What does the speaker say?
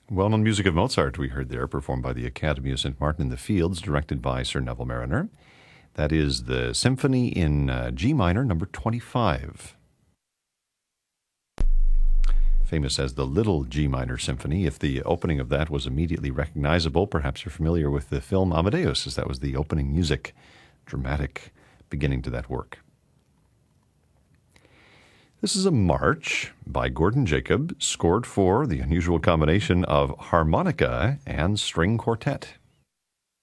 Well-known music of Mozart we heard there, performed by the Academy of St. Martin in the Fields, directed by Sir Neville Marriner. That is the Symphony in G minor, number 25. Famous as the Little G Minor Symphony. If the opening of that was immediately recognizable, perhaps you're familiar with the film Amadeus, as that was the opening music, dramatic beginning to that work. This is a march by Gordon Jacob, scored for the unusual combination of harmonica and string quartet.